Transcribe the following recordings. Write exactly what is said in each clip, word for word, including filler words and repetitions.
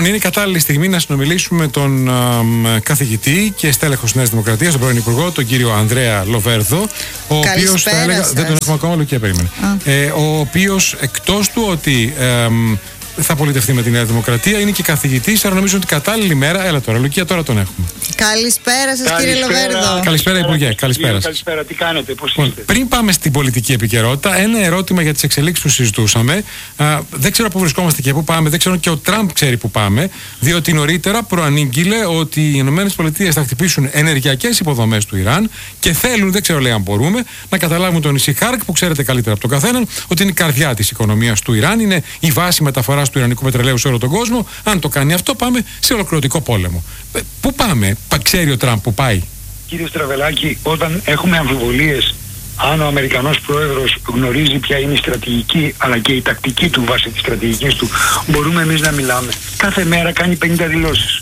Λοιπόν, είναι η κατάλληλη στιγμή να συνομιλήσουμε με τον α, καθηγητή και στέλεχος Νέας Δημοκρατίας, τον πρώην Υπουργό, τον κύριο Ανδρέα Λοβέρδο, ο οποίος θα έλεγα. Δεν τον έχουμε ακόμα, Λουκία, περίμενε. Ε, ο οποίος εκτός του ότι ε, θα πολιτευτεί με τη Νέα Δημοκρατία, είναι και καθηγητής, άρα νομίζω ότι κατάλληλη μέρα. Έλα τώρα, Λουκία, τώρα τον έχουμε. Καλησπέρα σας, κύριε Λοβέρδο. Καλησπέρα, Υπουργέ. Καλησπέρα. Καλησπέρα, τι κάνετε, πώς είστε? Πριν πάμε στην πολιτική επικαιρότητα, ένα ερώτημα για τις εξελίξεις που συζητούσαμε. Α, δεν ξέρω πού βρισκόμαστε και πού πάμε, δεν ξέρω και ο Τραμπ ξέρει πού πάμε, διότι νωρίτερα προανήγγειλε ότι οι ΗΠΑ θα χτυπήσουν ενεργειακές υποδομές του Ιράν και θέλουν, δεν ξέρω λέει αν μπορούμε, να καταλάβουν τον νησί Χάρκ, που ξέρετε καλύτερα από τον καθέναν, ότι είναι η καρδιά της οικονομίας του Ιράν, είναι η βάση μεταφοράς του ιρανικού πετρελαίου σε όλο τον κόσμο. Αν το κάνει αυτό, πάμε σε ολοκληρωτικό πόλεμο. Ε, πού πάμε, ξέρει ο Τραμπ που πάει? Κύριε Στραβελάκη, όταν έχουμε αμφιβολίες αν ο Αμερικανός Πρόεδρος γνωρίζει ποια είναι η στρατηγική αλλά και η τακτική του βάσει της στρατηγικής του, μπορούμε εμείς να μιλάμε. Κάθε μέρα κάνει πενήντα δηλώσεις.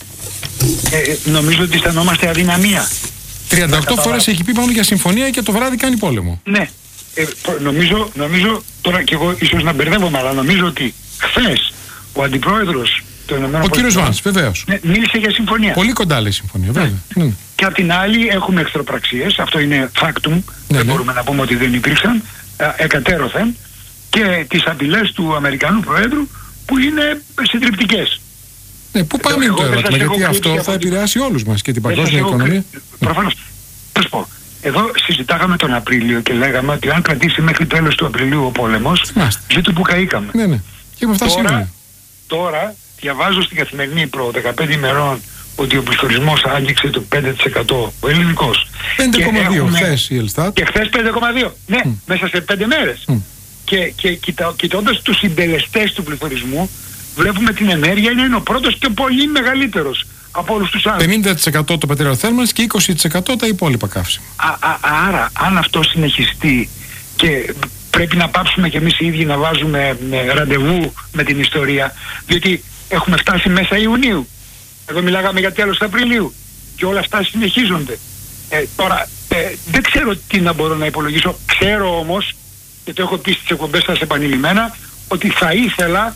Ε, νομίζω ότι αισθανόμαστε αδυναμία. τριάντα οκτώ φορές έχει πει πάμε για συμφωνία και το βράδυ κάνει πόλεμο. Ναι. Ε, νομίζω, νομίζω, τώρα και εγώ ίσως να μπερδεύομαι, αλλά νομίζω ότι χθες ο Αντιπρόεδρος Ο κύριος Βάνς, βεβαίως. Ναι, μίλησε για συμφωνία. Πολύ κοντά λέει συμφωνία, βέβαια. Ναι. Ναι. Και απ' την άλλη έχουμε εχθροπραξίες, αυτό είναι factum, ναι, δεν ναι. μπορούμε να πούμε ότι δεν υπήρξαν, εκατέρωθεν, και τις απειλές του Αμερικανού Προέδρου που είναι συντριπτικές. Ναι, πού πάμε το ερώτημα, γιατί αυτό θα επηρεάσει όλους μας και την παγκόσμια οικονομία. Προφανώς. Θα σου πω, εδώ συζητάγαμε τον Απρίλιο και λέγαμε ότι αν κρατήσει μέχρι τέλος του Απριλίου ο πόλεμος, ζήτω που καήκαμε. Ναι, ναι. Και έχουμε φτάσει τώρα, τώρα διαβάζω στην Καθημερινή προ δεκαπέντε ημερών ότι ο πληθωρισμός άγγιξε το πέντε τοις εκατό, ο ελληνικός. πέντε κόμμα δύο χθες η Ελστάτ. Και χθες πέντε κόμμα δύο. Ναι, mm. μέσα σε πέντε μέρες. Mm. Και, και κοιτά, κοιτώντας τους συντελεστές του πληθωρισμού, βλέπουμε την ενέργεια είναι ο πρώτος και πολύ μεγαλύτερος από όλους τους άλλους. πενήντα τοις εκατό το πετρέλαιο θέρμανσης και είκοσι τοις εκατό τα υπόλοιπα καύσιμα. Α, α, άρα, αν αυτό συνεχιστεί και πρέπει να πάψουμε κι εμείς οι ίδιοι να βάζουμε ραντεβού με την ιστορία, διότι έχουμε φτάσει μέσα Ιουνίου. Εδώ μιλάγαμε για τέλος Απριλίου και όλα αυτά συνεχίζονται. Ε, τώρα ε, δεν ξέρω τι να μπορώ να υπολογίσω. Ξέρω όμως, και το έχω πει στις εκπομπές σας επανειλημμένα, ότι θα ήθελα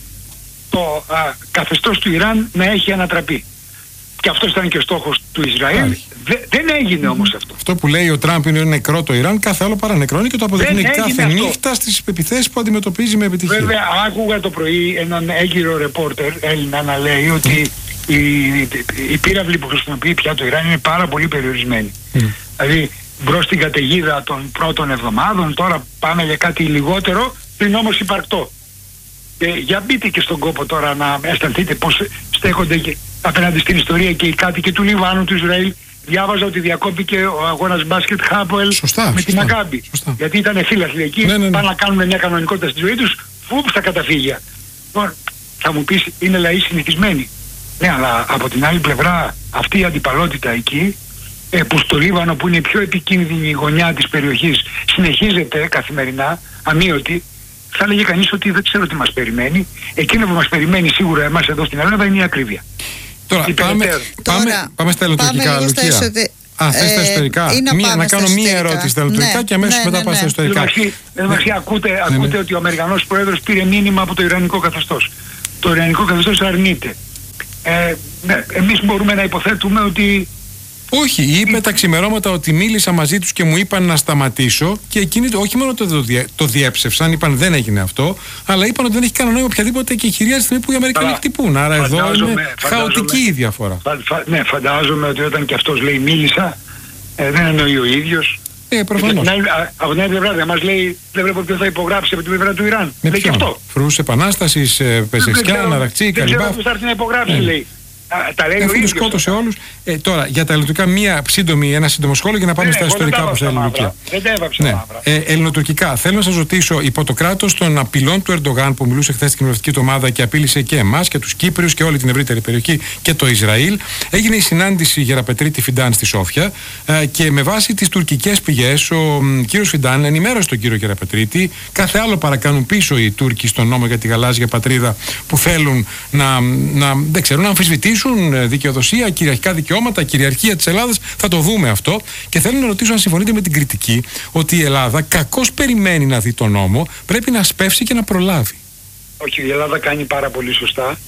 το α, καθεστώς του Ιράν να έχει ανατραπεί. Και αυτός ήταν και ο στόχος του Ισραήλ. Δε, δεν έγινε όμως mm. αυτό. Αυτό που λέει ο Τραμπ είναι νεκρό το Ιράν, κάθε άλλο παρά νεκρό είναι και το αποδεικνύει κάθε αυτό. νύχτα στις επιθέσεις που αντιμετωπίζει με επιτυχία. Βέβαια, άκουγα το πρωί έναν έγκυρο ρεπόρτερ Έλληνα να λέει ότι η, η, η πύραυλη που χρησιμοποιεί πια το Ιράν είναι πάρα πολύ περιορισμένη. Mm. Δηλαδή, μπρος στην καταιγίδα των πρώτων εβδομάδων, τώρα πάμε για κάτι λιγότερο, πριν όμως υπαρκτό. Και για μπείτε και στον κόπο τώρα να αισθανθείτε πώς στέκονται και απέναντι στην ιστορία και οι κάτοικοι του Λιβάνου, του Ισραήλ. Διάβαζα ότι διακόπηκε ο αγώνας μπάσκετ Χάποελ με την Μακάμπι. Γιατί ήταν φίλαθλοι εκεί, ναι, ναι, ναι. πάνε να κάνουν μια κανονικότητα στη ζωή τους, φουπ στα καταφύγια. Λοιπόν, θα μου πεις, είναι λαοί συνηθισμένοι. Ναι, αλλά από την άλλη πλευρά αυτή η αντιπαλότητα εκεί, ε, που στο Λίβανο που είναι η πιο επικίνδυνη γωνιά της περιοχής συνεχίζεται καθημερινά, αμύωτη, θα έλεγε κανείς ότι δεν ξέρω τι μας περιμένει. Εκείνο που μας περιμένει σίγουρα εμάς εδώ στην Ελλάδα είναι η ακρίβεια. Τώρα πάμε, πάμε, Τώρα, πάμε στα ελληνοτουρκικά, Λουκία. Εσωτε... Α, θες στα εσωτερικά. Να, μία, να κάνω μία ερώτηση στα ελληνοτουρκικά, ναι, και αμέσως ναι, μετά ναι, πάμε στα εσωτερικά. Εντάξει, ακούτε, ναι, ακούτε ναι. ότι ο Αμερικανός Πρόεδρος πήρε μήνυμα από το Ιρανικό καθεστώς. Το Ιρανικό καθεστώς αρνείται. Ε, ναι, εμείς μπορούμε να υποθέτουμε ότι... Όχι, είπε τα ξημερώματα ότι μίλησα μαζί τους και μου είπαν να σταματήσω και εκείνοι όχι μόνο το, διε, το διέψευσαν, είπαν δεν έγινε αυτό, αλλά είπαν ότι δεν έχει κανένα νόημα οποιαδήποτε εκεχηρία στη στιγμή που οι Αμερικανοί αλλά, χτυπούν. Άρα εδώ είναι χαοτική η διαφορά. Φα, φα, ναι, φαντάζομαι ότι όταν και αυτός λέει μίλησα, ε, δεν εννοεί ο ίδιος. Ε, προφανώς. Από την άλλη πλευρά δεν μας λέει, δεν βλέπω ποιο θα υπογράψει από την πλευρά του Ιράν. Με λέει και αυτό. Φρούς Επανάστασης, Πεζεξιά, Αναραχτσί, Καλυμπάφ. Δεν ξέρω ποιος θα έρθει να υπογράψει, λέει. Τα λέει Αφού τους σκότωσε όλους. Ε, τώρα για τα ελληνοτουρκικά, μία σύντομη, ένα σύντομο σχόλιο για να πάμε ναι, στα ιστορικά που θέλει. Δεν τα έβαψα ναι. μαύρα. Ε, ελληνοτουρκικά, θέλω να σας ρωτήσω, υπό το κράτος των απειλών του Ερντογάν που μιλούσε χθες στην κοινοβουλευτική εβδομάδα και απείλησε και εμάς και τους Κύπριους και όλη την ευρύτερη περιοχή και το Ισραήλ, έγινε η συνάντηση Γεραπετρίτη Φιντάν στη Σόφια ε, και με βάση τις τουρκικές πηγές ο ε, κύριος Φιντάν ενημέρωσε τον κύριο Γεραπετρίτη. Κάθε άλλο παρακάνουν πίσω οι Τούρκοι στον νόμο για τη γαλάζια πατρίδα που θέλουν να, να, δεν ξέρω, να αμφισβητήσουν δικαιοδοσία, κυριαρχικά δικαιώματα, κυριαρχία της Ελλάδας. Θα το δούμε αυτό. Και θέλω να ρωτήσω αν συμφωνείτε με την κριτική ότι η Ελλάδα κακώς περιμένει να δει τον νόμο, πρέπει να σπεύσει και να προλάβει. Όχι, η Ελλάδα κάνει πάρα πολύ σωστά.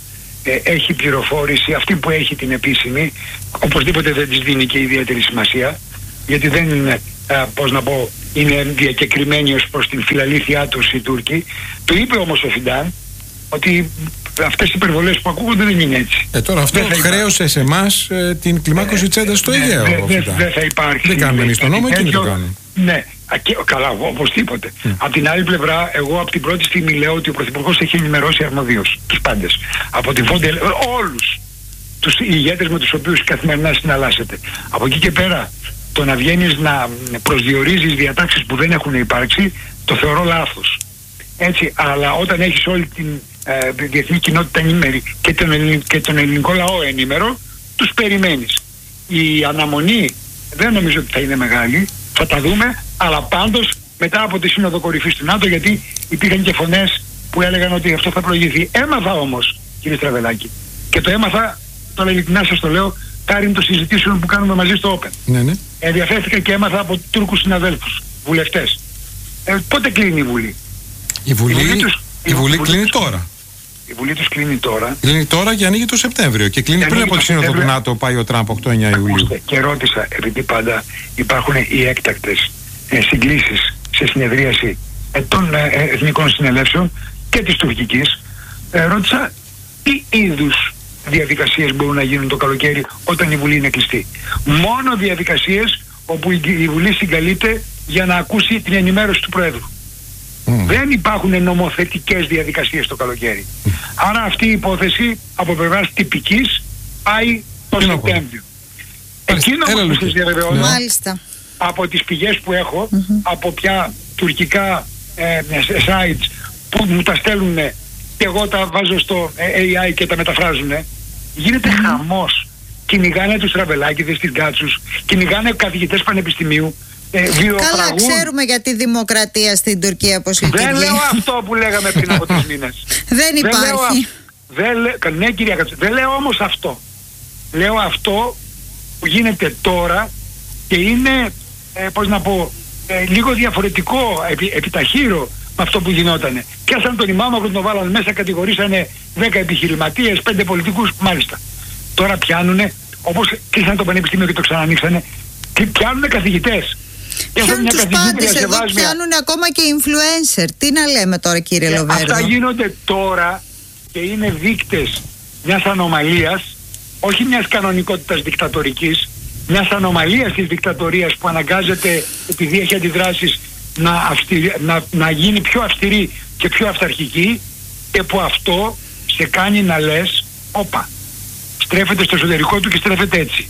ε, έχει πληροφόρηση, αυτή που έχει την επίσημη, οπωσδήποτε δεν της δίνει και ιδιαίτερη σημασία, γιατί δεν είναι, ε, πώς να πω, είναι διακεκριμένοι ως προς την φιλαλήθειά τους οι Τούρκοι. Το είπε όμως ο Φιντάν ότι αυτές οι υπερβολές που ακούγονται δεν είναι έτσι. Ε, τώρα αυτό χρέωσε σε εμάς ε, την κλιμάκωση ε, τσέντας στο Αιγαίο. Δεν δε, δε θα υπάρξει. Δεν κάνουμε εμείς τον νόμο, εκείνοι το κάνουν. Ναι, και, καλά, οπωσδήποτε. Mm. Απ' την άλλη πλευρά, εγώ από την πρώτη στιγμή λέω ότι ο Πρωθυπουργός έχει ενημερώσει αρμοδίως τους πάντες. Από την Φόντε, όλους τους ηγέτες με τους οποίους καθημερινά συναλλάσσεται. Από εκεί και πέρα, το να βγαίνεις να προσδιορίζεις διατάξεις που δεν έχουν υπάρξει, το θεωρώ λάθος. Έτσι, αλλά όταν έχεις όλη την ε, διεθνή κοινότητα ενήμερη και τον, ελληνικό, και τον ελληνικό λαό ενήμερο, τους περιμένεις. Η αναμονή δεν νομίζω ότι θα είναι μεγάλη, θα τα δούμε, αλλά πάντως μετά από τη Σύνοδο Κορυφής του ΝΑΤΟ, γιατί υπήρχαν και φωνές που έλεγαν ότι αυτό θα προηγηθεί. Έμαθα όμως, κύριε Στραβελάκη, και το έμαθα, τώρα ειλικρινά σας το λέω, χάρη των συζητήσεων που κάνουμε μαζί στο Open. Ναι, ναι. Ενδιαφέρθηκα και έμαθα από Τούρκους συναδέλφους, βουλευτές. Ε, πότε κλείνει η Βουλή? Η Βουλή, η Βουλή, τους, η η Βουλή Βουλή κλείνει τους, τώρα. Η Βουλή τους κλείνει τώρα. Κλείνει τώρα και ανοίγει το Σεπτέμβριο. Και κλείνει και πριν από τη Σύνοδο του ΝΑΤΟ, πάει ο Τραμπ οκτώ εννιά Ιουλίου. Και ρώτησα, επειδή πάντα υπάρχουν οι έκτακτες ε, συγκλήσεις σε συνεδρίαση ε, των ε, εθνικών συνελεύσεων και της τουρκικής, ε, ρώτησα τι είδους διαδικασίες μπορούν να γίνουν το καλοκαίρι όταν η Βουλή είναι κλειστή. Μόνο διαδικασίες όπου η, η Βουλή συγκαλείται για να ακούσει την ενημέρωση του Προέδρου. Mm. Δεν υπάρχουν νομοθετικές διαδικασίες το καλοκαίρι. Mm. Άρα αυτή η υπόθεση από πλευράς τυπικής πάει το Σεπτέμβριο. Εκείνο που σας διαβεβαιώνω, Μάλιστα. από τις πηγές που έχω, mm-hmm. από πια τουρκικά ε, sites που μου τα στέλνουν και εγώ τα βάζω στο έι άι και τα μεταφράζουν, γίνεται mm-hmm. χαμός. Κυνηγάνε τους Στραβελάκηδες, τις Γκάτσους, κυνηγάνε καθηγητές πανεπιστημίου. Ε, Καλά, ξέρουμε για τη δημοκρατία στην Τουρκία πώς λειτουργεί. Δεν λέω αυτό που λέγαμε πριν από τρεις μήνες. Δεν υπάρχει. Δεν λέω, δεν, ναι, κυρία Κατσου, δεν λέω όμως αυτό. Λέω αυτό που γίνεται τώρα και είναι, ε, πώς να πω, ε, λίγο διαφορετικό, επι, επιταχύρω με αυτό που γινότανε. Πιάσαν τον Ημάμακο, τον βάλαν μέσα, κατηγορήσανε δέκα επιχειρηματίες, πέντε πολιτικούς, μάλιστα. Τώρα πιάνουνε, όπως κλείσαν το πανεπιστήμιο και το ξανανοίξανε, πιάνουνε καθηγητές. Πιάνουν τους πάντες εδώ, πιάνουν ακόμα και influencer. Τι να λέμε τώρα, κύριε ε, Λοβέρδο? Αυτά γίνονται τώρα και είναι δείκτες μιας ανομαλίας, όχι μιας κανονικότητας δικτατορικής, μιας ανομαλίας της δικτατορίας που αναγκάζεται, επειδή έχει αντιδράσεις, να, αυστηρι, να, να γίνει πιο αυστηρή και πιο αυταρχική, και που αυτό σε κάνει να λες, όπα, στρέφεται στο εσωτερικό του και στρέφεται έτσι.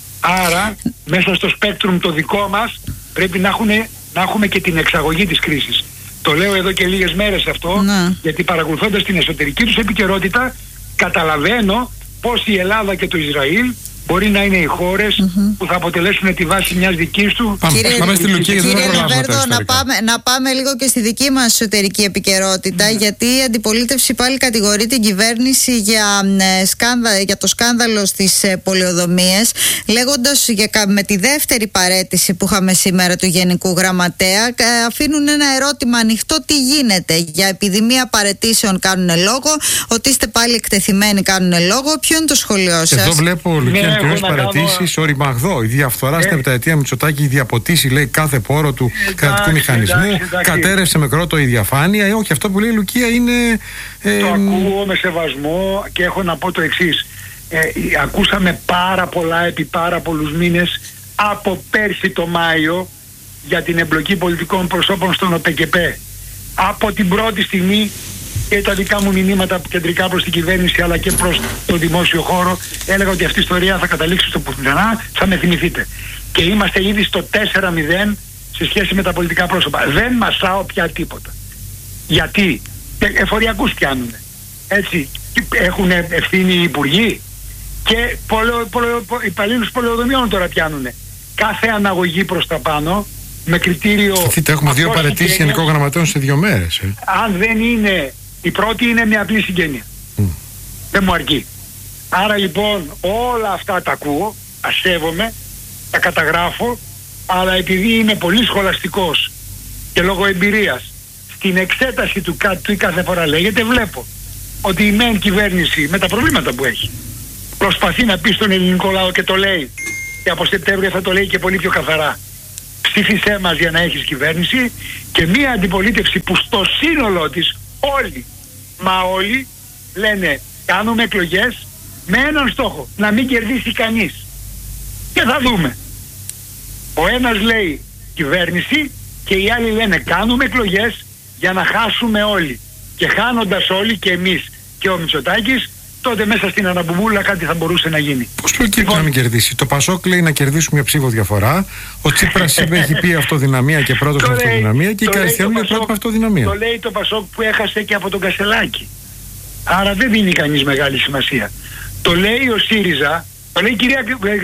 Άρα μέσα στο σπέκτρουμ το δικό μας πρέπει να, έχουνε, να έχουμε και την εξαγωγή της κρίσης. Το λέω εδώ και λίγες μέρες αυτό, να. γιατί παρακολουθώντας την εσωτερική τους επικαιρότητα καταλαβαίνω πως η Ελλάδα και το Ισραήλ μπορεί να είναι οι χώρες mm-hmm. που θα αποτελέσουν τη βάση μιας δικής του. Πάμε, κύριε, πάμε στη Λουκία, κύριε Λοβέρδο, να πάμε, να πάμε λίγο και στη δική μας εσωτερική επικαιρότητα, mm-hmm. γιατί η αντιπολίτευση πάλι κατηγορεί την κυβέρνηση για, σκάνδα, για το σκάνδαλο στις πολεοδομίες, λέγοντας για, με τη δεύτερη παραίτηση που είχαμε σήμερα του Γενικού Γραμματέα, αφήνουν ένα ερώτημα ανοιχτό: τι γίνεται? Για επιδημία παραιτήσεων κάνουν λόγο, ότι είστε πάλι εκτεθειμένοι κάνουν λόγο. Ποιο είναι το σχολείο σας? Εδώ βλέπω, Λουκία, πολλές παραιτήσεις, ο Ρημαγδό, η διαφθορά ε, στην επταετία Μητσοτάκη, η διαποτίσει, λέει, κάθε πόρο του εντάξει, κρατικού μηχανισμού, εντάξει, εντάξει. κατέρευσε με κρότο η διαφάνεια. Ε, όχι, αυτό που λέει η Λουκία είναι... Ε, το ακούω με σεβασμό και έχω να πω το εξής. Ε, ακούσαμε πάρα πολλά επί πάρα πολλούς μήνες από πέρσι το Μάιο για την εμπλοκή πολιτικών προσώπων στον ΟΠΕΚΕΠΕ. Από την πρώτη στιγμή και τα δικά μου μηνύματα κεντρικά προς την κυβέρνηση αλλά και προς το δημόσιο χώρο έλεγα ότι αυτή η ιστορία θα καταλήξει στο πουθενά, θα με θυμηθείτε. Και είμαστε ήδη στο τέσσερα μηδέν σε σχέση με τα πολιτικά πρόσωπα. Δεν μασάω πια τίποτα. Γιατί εφοριακούς πιάνουν. Έτσι, έχουν ευθύνη οι υπουργοί και πολεο, πολεο, υπαλλήλους πολεοδομιών τώρα πιάνουν. Κάθε αναγωγή προς τα πάνω με κριτήριο... Αυτή έχουμε δύο παραιτήσεις γενικών γραμματέων σε δύο μέρες. Ε. Αν δεν είναι... Η πρώτη είναι μια απλή συγγένεια. Mm. Δεν μου αρκεί. Άρα λοιπόν όλα αυτά τα ακούω, ασέβομαι, τα καταγράφω, αλλά επειδή είμαι πολύ σχολαστικός και λόγω εμπειρίας στην εξέταση του κάτι του ή κάθε φορά λέγεται, βλέπω ότι η μεν κυβέρνηση με τα προβλήματα που έχει προσπαθεί να πει στον ελληνικό λαό και το λέει, και από Σεπτέμβριο θα το λέει και πολύ πιο καθαρά, ψήφισέ μας για να έχεις κυβέρνηση, και μία αντιπολίτευση που στο σύνολό της όλοι, μα όλοι λένε κάνουμε εκλογές με έναν στόχο, να μην κερδίσει κανείς, και θα δούμε. Ο ένας λέει κυβέρνηση και οι άλλοι λένε κάνουμε εκλογές για να χάσουμε όλοι, και χάνοντας όλοι και εμείς και ο Μητσοτάκης, τότε μέσα στην αναμπουμούλα κάτι θα μπορούσε να γίνει. Πώς προκύπτει λοιπόν να μην κερδίσει? Το Πασόκ λέει να κερδίσουμε μια ψήφο διαφορά. Ο Τσίπρας είπε, έχει πει αυτοδυναμία και πρώτος με αυτοδυναμία, και η Καριστιανού λέει πρώτος με αυτοδυναμία. Το λέει το Πασόκ που έχασε και από τον Κασελάκη. Άρα δεν δίνει κανείς μεγάλη σημασία. Το λέει ο ΣΥΡΙΖΑ, το λέει η κυρία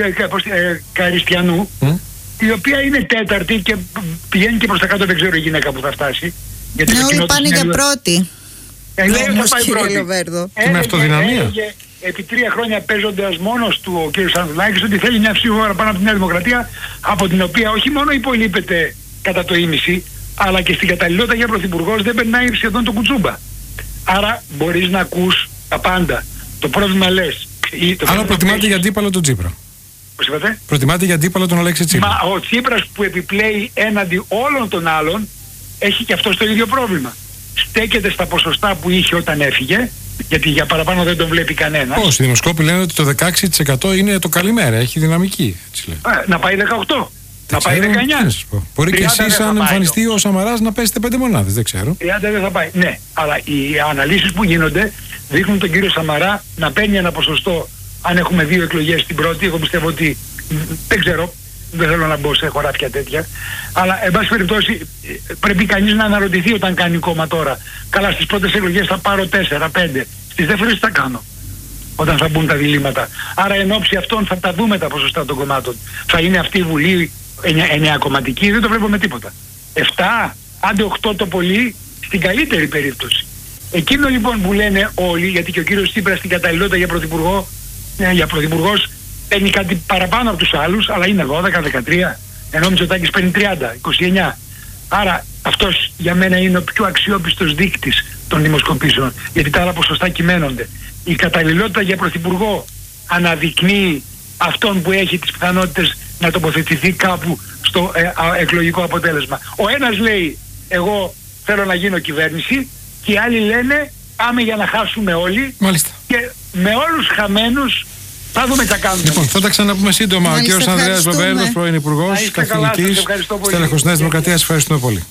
Καριστιανού, mm? η οποία είναι τέταρτη και πηγαίνει και προς τα κάτω, δεν ξέρω η γυναίκα που θα φτάσει. Ναι, όλοι πάνε για πρώτη. Ε, λέει θα πάει πρώτη. Και με αυτοδυναμία. Έλεγε επί τρία χρόνια παίζοντας μόνος του ο κ. Σανδουλάκης ότι θέλει μια ψήφο πάνω από τη Νέα Δημοκρατία, από την οποία όχι μόνο υπολείπεται κατά το ίμιση, αλλά και στην καταλληλότητα για πρωθυπουργός δεν περνάει σχεδόν το κουτσούμπα. Άρα μπορείς να ακούς τα πάντα. Το πρόβλημα λες. Άρα προτιμάτε για αντίπαλο τον Τσίπρα. Πώς είπατε? Προτιμάτε για αντίπαλο τον Αλέξη Τσίπρα. Μα ο Τσίπρας που επιπλέει έναντι όλων των άλλων έχει και αυτό το ίδιο πρόβλημα. Στέκεται στα ποσοστά που είχε όταν έφυγε, γιατί για παραπάνω δεν τον βλέπει κανένα. Πώς, οι δημοσκόποι λένε ότι το δεκαέξι τοις εκατό είναι το καλημέρα, έχει δυναμική. Έτσι λέει. Α, να πάει δεκαοκτώ, δεν να πάει ξέρω, δεκαεννιά. Μπορεί και εσείς, αν εμφανιστεί ο Σαμαράς, να πέσετε πέντε μονάδες, δεν ξέρω. τριάντα δεν θα πάει. Ναι, αλλά οι αναλύσεις που γίνονται δείχνουν τον κύριο Σαμαρά να παίρνει ένα ποσοστό. Αν έχουμε δύο εκλογές στην πρώτη, εγώ πιστεύω ότι δεν ξέρω. Δεν θέλω να μπω σε χωράφια τέτοια. Αλλά, εν πάση περιπτώσει, πρέπει κανείς να αναρωτηθεί όταν κάνει κόμμα τώρα. Καλά, στις πρώτες εκλογές θα πάρω τέσσερα πέντε. Στις δεύτερες τι θα κάνω, όταν θα μπουν τα διλήμματα. Άρα, εν ώψη αυτών θα τα δούμε τα ποσοστά των κομμάτων. Θα είναι αυτή η Βουλή εννέα κομματική, δεν το βλέπω με τίποτα. επτά, άντε οκτώ το πολύ, στην καλύτερη περίπτωση. Εκείνο λοιπόν που λένε όλοι, γιατί και ο κύριος Τσίπρας στην καταλληλότητα για πρωθυπουργό, για πρωθυπουργός, παίρνει κάτι παραπάνω από τους άλλους, αλλά είναι δώδεκα δεκατρία, ενώ ο Μητσοτάκης παίρνει τριάντα είκοσι εννιά. Άρα αυτός για μένα είναι ο πιο αξιόπιστος δείκτης των δημοσκοπήσεων, γιατί τα άλλα ποσοστά κυμαίνονται. Η καταλληλότητα για πρωθυπουργό αναδεικνύει αυτόν που έχει τις πιθανότητες να τοποθετηθεί κάπου στο ε, α, εκλογικό αποτέλεσμα. Ο ένας λέει εγώ θέλω να γίνω κυβέρνηση, και οι άλλοι λένε πάμε για να χάσουμε όλοι. Μάλιστα. Και με όλους χαμένους θα δούμε τι θα κάνουμε. Λοιπόν, θα τα ξαναπούμε σύντομα. Μάλιστα, ο κ. Ανδρέας Βεβέρδος, πρώην Υπουργός Καθηγητής, στέλεχος Νέας Δημοκρατίας. Ευχαριστούμε πολύ.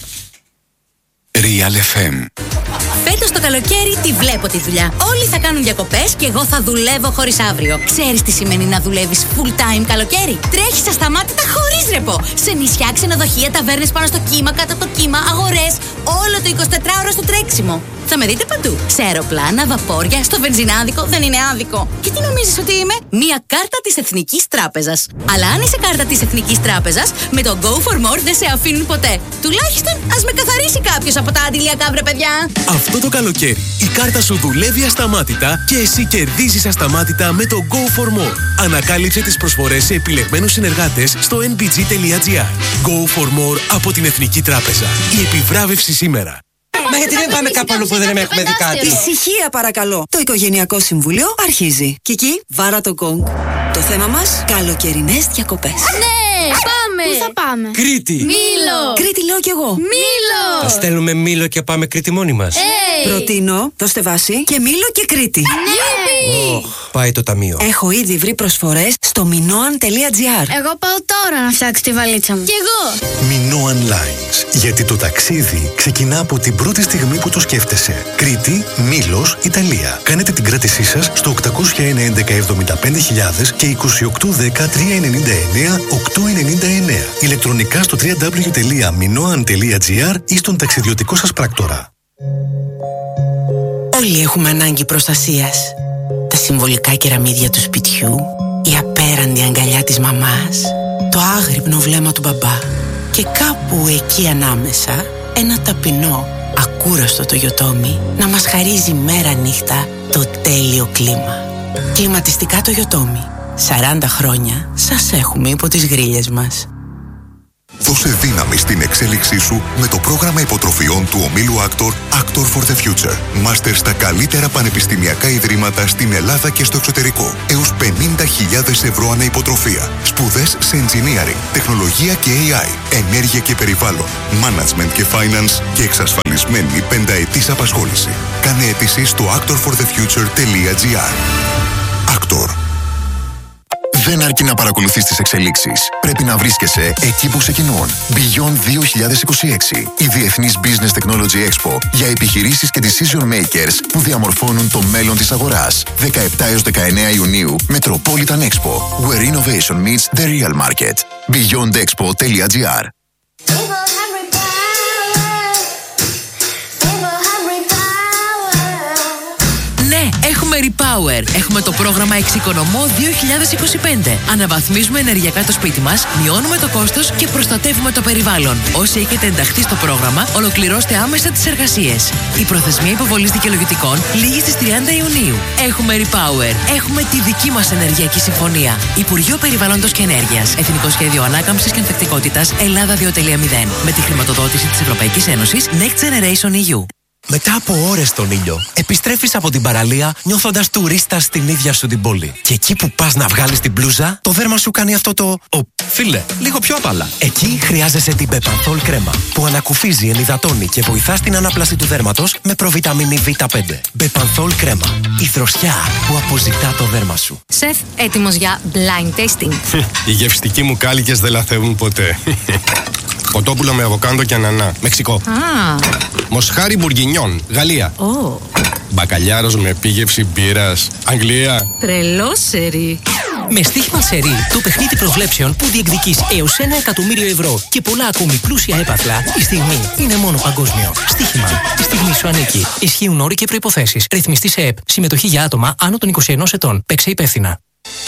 Real εφ εμ. Φέτος το καλοκαίρι τη βλέπω τη δουλειά. Όλοι θα κάνουν διακοπές και εγώ θα δουλεύω χωρίς αύριο. Ξέρεις τι σημαίνει να δουλεύεις full time καλοκαίρι? Τρέχεις ασταμάτητα χωρίς ρεπό. Σε νησιά, ξενοδοχεία, ταβέρνες πάνω στο κύμα, κάτω από το κύμα, αγορές. Όλο το εικοσιτετράωρο στο τρέξιμο. Θα με δείτε παντού. Σε αεροπλάνα, βαπόρια, στο βενζινάδικο. Δεν είναι άδικο. Και τι νομίζεις ότι είμαι? Μία κάρτα της Εθνικής Τράπεζας. Αλλά αν είσαι κάρτα της Εθνικής Τράπεζας, με το Go for More δεν σε αφήνουν ποτέ. Τουλάχιστον ας με καθαρίσει κάποιος από τα αντιλιακά, βρε παιδιά. Αυτό το καλοκαίρι η κάρτα σου δουλεύει ασταμάτητα και εσύ κερδίζεις ασταμάτητα με το Go for More. Ανακάλυψε τις προσφορές σε επιλεγμένους συνεργάτες στο εν μπι τζι τελεία τζι άρ. Go for More από την Εθνική Τράπεζα. Η επιβράβευση σήμερα. Μα γιατί δεν πάμε κάπου αλλού που δεν έχουμε δει κάτι? Ησυχία παρακαλώ. Το Οικογενειακό Συμβούλιο αρχίζει. Κική, βάρα το γκόγκ. Το θέμα μας, καλοκαιρινές διακοπές. Ναι, πάμε! Πού θα πάμε? Κρήτη! Μήλο! Κρήτη λέω κι εγώ. Μήλο! Θα στέλνουμε Μήλο και πάμε Κρήτη μόνοι μας. Hey. Προτείνω, δώστε βάση, και Μήλο και Κρήτη. Ναι! Oh, πάει το ταμείο. Έχω ήδη βρει προσφορές στο minoan τελεία τζι άρ. Εγώ πάω τώρα να φτιάξω τη βαλίτσα μου. Κι εγώ! Minoan Lines. Γιατί το ταξίδι ξεκινά από την πρώτη στιγμή που το σκέφτεσαι. Κρήτη, Μήλος, Ιταλία. Κάνετε την κράτησή σας στο οκτακόσια ένα έντεκα εβδομήντα πέντε χιλιάδες και είκοσι οκτώ δέκα τριακόσια ενενήντα εννέα οκτακόσια ενενήντα εννέα. Ηλεκτρονικά στο double-u double-u double-u τελεία minoan τελεία τζι άρ ή στον ταξιδιωτικό σας πράκτορα. Όλοι έχουμε ανάγκη προστασίας. Τα συμβολικά κεραμίδια του σπιτιού, η απέραντη αγκαλιά της μαμάς, το άγρυπνο βλέμμα του μπαμπά και κάπου εκεί ανάμεσα ένα ταπεινό, ακούραστο το Yotomi να μας χαρίζει μέρα νύχτα το τέλειο κλίμα. Κλιματιστικά το Yotomi. σαράντα χρόνια σας έχουμε υπό τις γρίλες μας. Δώσε δύναμη στην εξέλιξή σου με το πρόγραμμα υποτροφιών του ομίλου Actor, Actor for the Future. Μάστερ στα καλύτερα πανεπιστημιακά ιδρύματα στην Ελλάδα και στο εξωτερικό. Έως πενήντα χιλιάδες ευρώ ανά υποτροφία. Σπουδές σε engineering, τεχνολογία και έι άι, ενέργεια και περιβάλλον, management και finance και εξασφαλισμένη πενταετής απασχόληση. Κάνε αίτηση στο actor for the future τελεία τζι άρ. Actor. Δεν αρκεί να παρακολουθείς τις εξελίξεις. Πρέπει να βρίσκεσαι εκεί που ξεκινούν. Beyond δύο χιλιάδες είκοσι έξι. Η Διεθνής Business Technology Expo για επιχειρήσεις και decision makers που διαμορφώνουν το μέλλον της αγοράς. δεκαεπτά έως δεκαεννέα Ιουνίου, Metropolitan Expo. Where innovation meets the real market. beyond expo τελεία τζι άρ. Ναι, έχουμε Repower. Έχουμε το πρόγραμμα Εξοικονομώ δύο χιλιάδες είκοσι πέντε. Αναβαθμίζουμε ενεργειακά το σπίτι μας, μειώνουμε το κόστος και προστατεύουμε το περιβάλλον. Όσοι έχετε ενταχθεί στο πρόγραμμα, ολοκληρώστε άμεσα τις εργασίες. Η προθεσμία υποβολής δικαιολογητικών λήγει στις τριάντα Ιουνίου. Έχουμε Repower. Έχουμε τη δική μας ενεργειακή συμφωνία. Υπουργείο Περιβάλλοντος και Ενέργειας. Εθνικό Σχέδιο Ανάκαμψης και Ανθεκτικότητας Ελλάδα δύο κόμμα μηδέν. Με τη χρηματοδότηση της Ευρωπαϊκής Ένωσης Next Generation ι γιου. Μετά από ώρες στον ήλιο, επιστρέφεις από την παραλία νιώθοντας τουρίστας στην ίδια σου την πόλη. Και εκεί που πας να βγάλεις την μπλούζα, το δέρμα σου κάνει αυτό το «Ω, φίλε, λίγο πιο απαλά». Εκεί χρειάζεσαι την Bepanthol κρέμα, που ανακουφίζει, ενυδατώνει και βοηθά στην ανάπλαση του δέρματος με προβιταμίνη βι πέντε. Bepanthol κρέμα. Η δροσιά που αποζητά το δέρμα σου. Σεφ, έτοιμος για blind tasting. Οι γευστικοί μου κάλικες δεν λαθεύουν ποτέ. Κοτόπουλο με αβοκάντο και ανανά. Μεξικό. Ah. Μοσχάρι μπουργκινιόν. Γαλλία. Oh. Μπακαλιάρος με επίγευση μπύρας. Αγγλία. Τρελό σερί. Με στοίχημα σερί, το παιχνίδι προβλέψεων που διεκδικείς έως ένα εκατομμύριο ευρώ και πολλά ακόμη πλούσια έπαθλα, η στιγμή είναι μόνο παγκόσμιο. Στοίχημα. Η στιγμή σου ανήκει. Ισχύουν όροι και προϋποθέσεις. Ρυθμιστή σε ΕΠ. Συμμετοχή για άτομα άνω των είκοσι ενός ετών. Παίξε υπεύθυνα.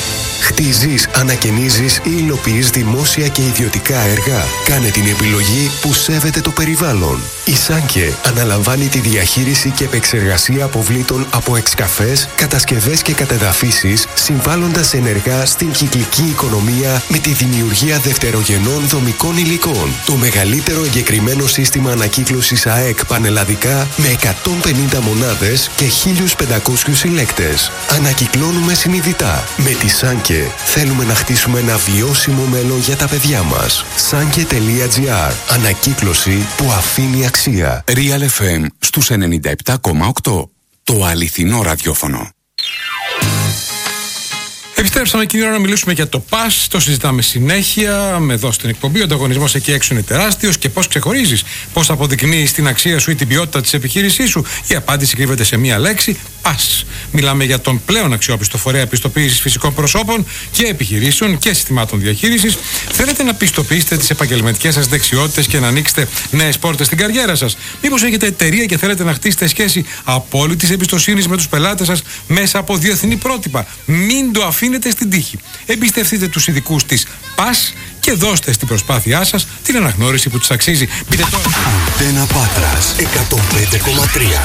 Χτίζεις, ανακαινίζεις ή υλοποιείς δημόσια και ιδιωτικά έργα. Κάνε την επιλογή που σέβεται το περιβάλλον. Η Σάνκε αναλαμβάνει τη διαχείριση και επεξεργασία αποβλήτων από εξκαφές, κατασκευές και κατεδαφίσεις, συμβάλλοντας ενεργά στην κυκλική οικονομία με τη δημιουργία δευτερογενών δομικών υλικών. Το μεγαλύτερο εγκεκριμένο σύστημα ανακύκλωσης ΑΕΚ πανελλαδικά με εκατόν πενήντα μονάδες και χίλιους πεντακόσιους συλλέκτες. Ανακυκλώνουμε συνειδητά. Με τη Σάνκε θέλουμε να χτίσουμε ένα βιώσιμο μέλλον για τα παιδιά μας. Σάνκε τελεία τζι άρ. Ανακύκλωση που αφήνει αξία. Real εφ εμ στους ενενήντα επτά κόμμα οκτώ. Το αληθινό ραδιόφωνο. Επιστρέψαμε εκείνη την ώρα να μιλήσουμε για το ΠΑΣ. Το συζητάμε συνέχεια με εδώ στην εκπομπή. Ο ανταγωνισμός εκεί έξω είναι τεράστιος. Και πώς ξεχωρίζεις, πώς αποδεικνύεις την αξία σου ή την ποιότητα της επιχείρησής σου? Η απάντηση κρύβεται σε μία λέξη: ΠΑΣ. Μιλάμε για τον πλέον αξιόπιστο φορέα πιστοποίησης φυσικών προσώπων και επιχειρήσεων και συστημάτων διαχείρισης. Θέλετε να πιστοποιήσετε τις επαγγελματικές σας δεξιότητες και να ανοίξετε νέες πόρτες στην καριέρα σας? Μήπως έχετε εταιρεία και θέλετε να χτίσετε σχέση απόλυτης εμπιστοσύνης με τους πελάτες σας μέσα από διεθνή πρότυπα? Μην το αφήνετε στην τύχη. Εμπιστευτείτε τους ειδικούς της ΠΑΣ και δώστε στην προσπάθειά σας την αναγνώριση που τους αξίζει. Πείτε τώρα. Αντένα Πάτρας εκατόν πέντε κόμμα τρία.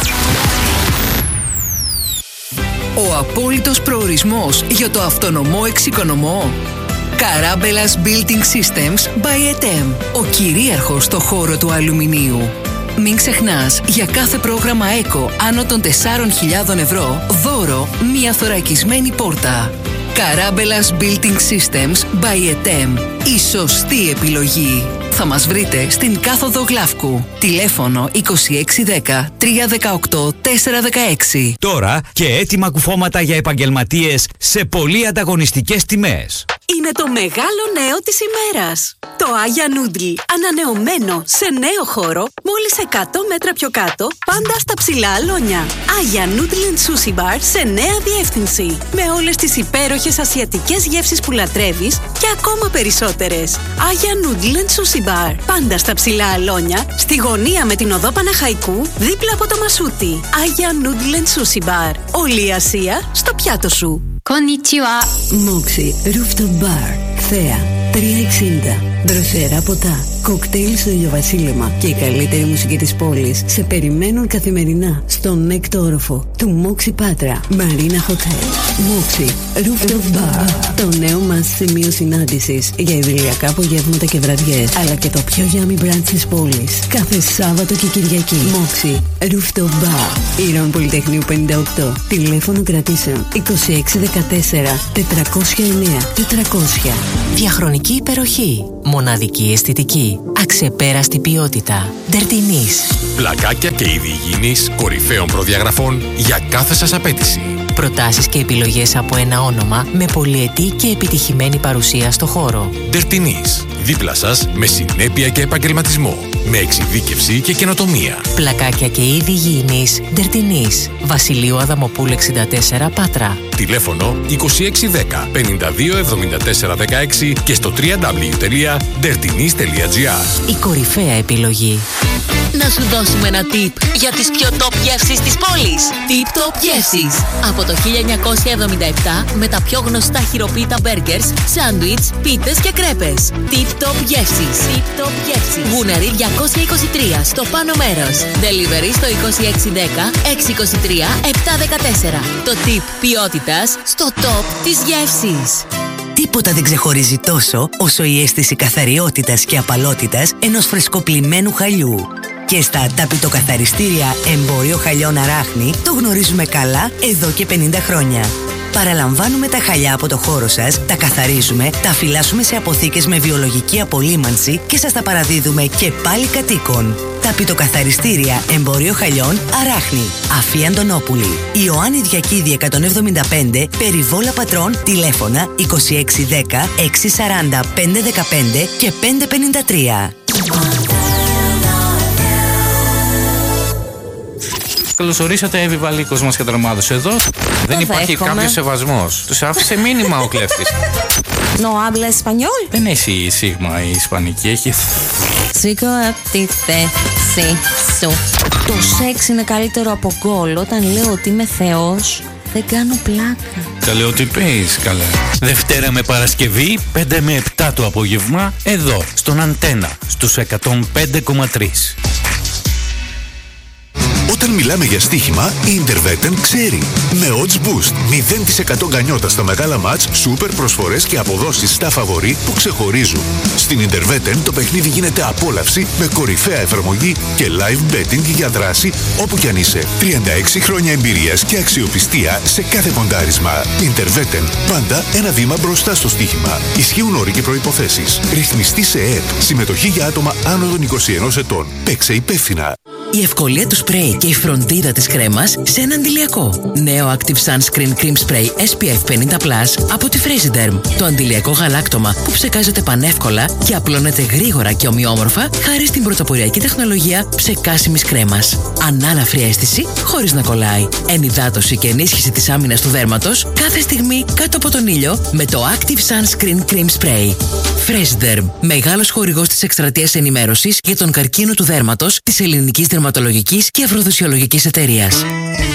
Ο απόλυτος προορισμός για το αυτονομό εξοικονομώ. Καράμπελας Building Systems by ΕΤΕΜ. Ο κυρίαρχος στο χώρο του αλουμινίου. Μην ξεχνάς, για κάθε πρόγραμμα ΕΚΟ άνω των τεσσάρων χιλιάδων ευρώ, δώρο μία θωρακισμένη πόρτα. Καράμπελας Building Systems by ΕΤΕΜ. Η σωστή επιλογή. Θα μας βρείτε στην κάθοδο Γλαύκου. Τηλέφωνο είκοσι έξι δέκα τρία δεκαοκτώ τέσσερα δεκαέξι. Τώρα και έτοιμα κουφώματα για επαγγελματίες σε πολύ ανταγωνιστικές τιμές. Είναι το μεγάλο νέο της ημέρας. Το Άγια Νούντλ, ανανεωμένο σε νέο χώρο, μόλις εκατό μέτρα πιο κάτω, πάντα στα ψηλά αλόνια. Άγια Νούντλ and Sushi Bar σε νέα διεύθυνση. Με όλες τις υπέροχες ασιατικές γεύσεις που λατρεύεις και ακόμα περισσότερες. Άγια Νούντλ and Sushi Bar, πάντα στα ψηλά αλόνια, στη γωνία με την οδό Παναχαϊκού, δίπλα από το Μασούτι. Άγια Νούντλ and Sushi Bar. Όλη η Ασία στο πιάτο σου. Konnichiwa. Moxie Rooftop Bar. Θέα τριακόσια εξήντα. Δροσερά ποτά, κοκτέιλ στο ηλιοβασίλεμα και η καλύτερη μουσική της πόλης σε περιμένουν καθημερινά στον έκτο όροφο του Moxy Patra Marina Hotel. Moxy Rooftop Bar, το νέο μας σημείο συνάντησης για ιδηλιακά απογεύματα και βραδιές, αλλά και το πιο yummy brunch της πόλης κάθε Σάββατο και Κυριακή. Moxy Rooftop Bar, Ήρων Πολυτεχνείου πενήντα οκτώ. Τηλέφωνο κρατήσεων είκοσι έξι δεκατέσσερα τετρακόσια εννέα τετρακόσια. Διαχρονική υπεροχή. Μοναδική αισθητική. Αξεπέραστη ποιότητα. Ντερτινής. Πλακάκια και είδη υγιεινής κορυφαίων προδιαγραφών για κάθε σας απέτηση. Προτάσεις και επιλογές από ένα όνομα με πολυετή και επιτυχημένη παρουσία στο χώρο. Ντερτινής. Δίπλα σας με συνέπεια και επαγγελματισμό. Με εξειδίκευση και καινοτομία. Πλακάκια και είδη υγιεινής. Ντερτινής. Βασιλείου Αδαμοπούλου εξήντα τέσσερα Πάτρα. Τηλέφωνο είκοσι έξι δέκα πενήντα δύο εβδομήντα τέσσερα δεκαέξι και στο double-u double-u double-u τελεία ντερτινής τελεία τζι άρ. Η κορυφαία επιλογή. Να σου δώσουμε ένα tip για τις πιο top γεύσεις της πόλης. Tip Top Γεύσεις. Από το χίλια εννιακόσια εβδομήντα επτά με τα πιο γνωστά χειροποίητα μπέργκερς, σάντουιτς, πίτες και κρέπες. Tip Top Γεύσεις. Tip Top Γεύσεις. Γούναρη διακόσια είκοσι τρία στο πάνω μέρος. Delivery στο είκοσι έξι δέκα έξι είκοσι τρία επτά δεκατέσσερα. Το tip ποιότητας στο top της γεύσης. Τίποτα δεν ξεχωρίζει τόσο όσο η αίσθηση καθαριότητας και απαλότητας ενός φρεσκοπλημμένου χαλιού. Και στα ταπητοκαθαριστήρια Εμπόριο Χαλιών Αράχνη το γνωρίζουμε καλά εδώ και πενήντα χρόνια. Παραλαμβάνουμε τα χαλιά από το χώρο σας, τα καθαρίζουμε, τα φυλάσσουμε σε αποθήκες με βιολογική απολύμανση και σας τα παραδίδουμε και πάλι κατοίκων. Ταπητοκαθαριστήρια Εμπόριο Χαλιών Αράχνη. Αφή Αντωνόπουλη. Ιωάννη Διακίδη εκατόν εβδομήντα πέντε, Περιβόλα Πατρών, τηλέφωνα είκοσι έξι δέκα έξι σαράντα πέντε δεκαπέντε και πέντε πενήντα τρία. Καλωσορίσατε, Εύη Βαλίκος μας κατραμάδωσε εδώ. Δεν υπάρχει κάποιος σεβασμός. Τους άφησε μήνυμα ο κλέφτης. No habla español. Δεν έχει σίγμα η ισπανική, έχει... Σήκω απ' τη θέση σου. Το σεξ είναι καλύτερο από γκολ. Όταν λέω ότι είμαι θεός, δεν κάνω πλάκα. Καλέ, ότι πεις, καλέ. Δευτέρα με Παρασκευή, πέντε με επτά το απόγευμα, εδώ, στον Αντένα, στους εκατόν πέντε κόμμα τρία. Όταν μιλάμε για στοίχημα, η Interveten ξέρει. Με Odds Boost, μηδέν τοις εκατό γκανιότα στα μεγάλα μάτς, σούπερ προσφορές και αποδόσεις στα φαβορί που ξεχωρίζουν. Στην Interveten το παιχνίδι γίνεται απόλαυση με κορυφαία εφαρμογή και live betting για δράση όπου κι αν είσαι. τριάντα έξι χρόνια εμπειρίας και αξιοπιστία σε κάθε ποντάρισμα. Interveten, πάντα ένα βήμα μπροστά στο στοίχημα. Ισχύουν όροι και προϋποθέσεις. Ρυθμιστή σε ΕΕΠ. Συμμετοχή για άτομα άνω των είκοσι ενός ετών. Παίξε υπεύθυνα. Η ευκολία του σπρέι και η φροντίδα της κρέμας σε ένα αντιλιακό. Νέο Active Sunscreen Cream Spray ες πι εφ πενήντα πλας από τη Fraserderm. Το αντιλιακό γαλάκτωμα που ψεκάζεται πανεύκολα και απλώνεται γρήγορα και ομοιόμορφα χάρη στην πρωτοποριακή τεχνολογία ψεκάσιμης κρέμας. Ανάλαφρη αίσθηση χωρίς να κολλάει. Ενυδάτωση και ενίσχυση της άμυνας του δέρματος κάθε στιγμή κάτω από τον ήλιο με το Active Sunscreen Cream Spray. Fraserderm, μεγάλος χορηγός της εκστρατείας ενημέρωσης για τον καρκίνο του δέρματος της ελληνικής δερματολογικής και αφροδισιολογικής εταιρείας.